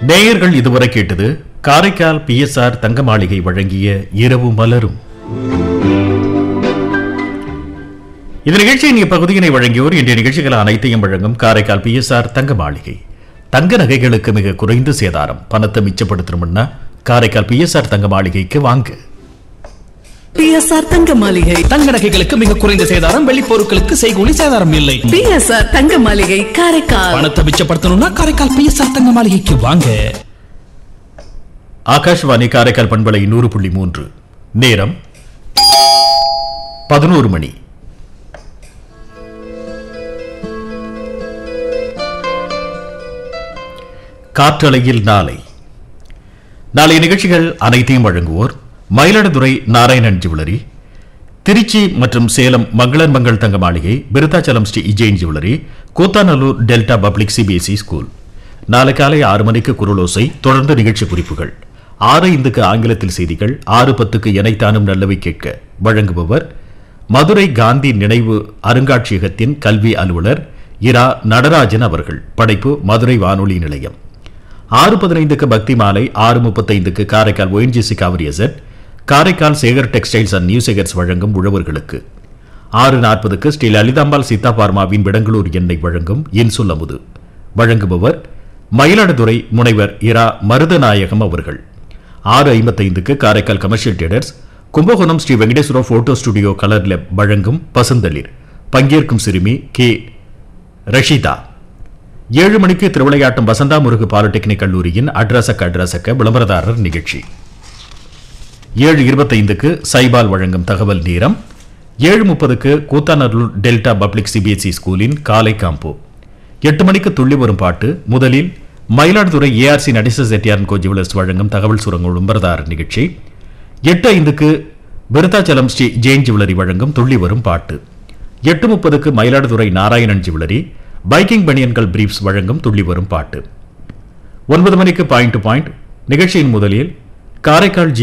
நேயர்கள் இதுவரை கேட்டது காரைக்கால் பிஎஸ்ஆர் தங்க மாளிகை வழங்கிய இரவு மலரும். இந்த நிகழ்ச்சியின் இப்பகுதியினை வழங்கியோர் இன்றைய நிகழ்ச்சிகள் அனைத்தையும் வழங்கும் காரைக்கால் பிஎஸ்ஆர் தங்க மாளிகை. தங்க நகைகளுக்கு மிக குறைந்த சேதாரம். பணத்தை மிச்சப்படுத்தணும்னா காரைக்கால் பிஎஸ்ஆர் தங்க மாளிகைக்கு வாங்க. பிஎஸ்ஆர் தங்க மாளிகை. தங்க நகைகளுக்கு மிக குறைந்த சேதாரம். வெள்ளி பொருட்களுக்கு செய்கூலி சேதாரம் இல்லை. பிஎஸ்ஆர் தங்க மாளிகை காரைக்கால். பணத்தை மிச்சப்படுத்தணும்னா காரைக்கால் பிஎஸ்ஆர் தங்க மாளிகைக்கு வாங்க. ஆகாஷ்வாணி காரைக்கால் பண்பலை 100.3. நேரம் 11 மணி. காற்றலையில் நாளை நிகழ்ச்சிகள் அனைத்தையும் வழங்குவோர் மயிலாடுதுறை நாராயணன் ஜுவல்லரி, திருச்சி மற்றும் சேலம் மங்களன் மங்கள் தங்க மாளிகை, Virudhachalam Sri இஜெயின் jewellery, Koothanallur delta public CBSE school. நாளை காலை 6 மணிக்கு குரலோசை, தொடர்ந்து நிகழ்ச்சி குறிப்புகள். 6:05 ஆங்கிலத்தில் செய்திகள். 6:10 எனைத்தானும் நல்லவை கேட்க வழங்குபவர் மதுரை காந்தி நினைவு அருங்காட்சியகத்தின் கல்வி அலுவலர் இரா நடராஜன் அவர்கள். படைப்பு மதுரை வானொலி நிலையம். 6:15 பக்தி மாலை. 6:35 Karaikal ONGC Kaveri zed, Karaikal Sekar textiles and new Sekar's வழங்கும் உழவர்களுக்கு. 6:40 ஸ்ரீ லலிதாம்பாள் சீதா பார்மாவின் விடங்களூர் எண்ணெய் வழங்கும் இன்சுல் அமுது. வழங்குபவர் மயிலாடுதுறை முனைவர் இரா மருதநாயகம் அவர்கள். 6:55 Karaikal commercial traders, Kumbakonam Sri Venkateswara photo studio colour lab வழங்கும் பசுந்தளிர். பங்கேற்கும் சிறுமி கே ரஷிதா. 7 மணிக்கு திருவிளையாட்டம் வசந்தா முருகு பாலிடெக்னிக் கல்லூரியின் அட்ரஸக்க விளம்பரதாரர் நிகழ்ச்சி. 7:25 சைபால் வழங்கும் தகவல் நேரம். 7:30 கூத்தாநல்லூர் டெல்டா பப்ளிக் சிபிஎஸ்இ ஸ்கூலின் காலை காம்போ. 8 மணிக்கு துள்ளி வரும் பாட்டு. முதலில் மயிலாடுதுறை ஏஆர்சி நடேச செட்டியார் கோ ஜுவல்லர்ஸ் வழங்கும் தகவல் சுரங்க விளம்பரதாரர் நிகழ்ச்சி. 8:05 விருத்தாச்சலம் ஸ்ரீ ஜெயின் ஜுவல்லரி வழங்கும் துள்ளி வரும் பாட்டு. 8:30 மயிலாடுதுறை நாராயணன் ஜுவல்லரி, பைக்கிங் பனியன்கள் பிரீப்ஸ் வழங்கும் துள்ளி வரும் பாட்டு. 9 மணிக்கு பாயிண்ட் டு பாயிண்ட் நிகழ்ச்சியின் முதலில் காரைக்கால்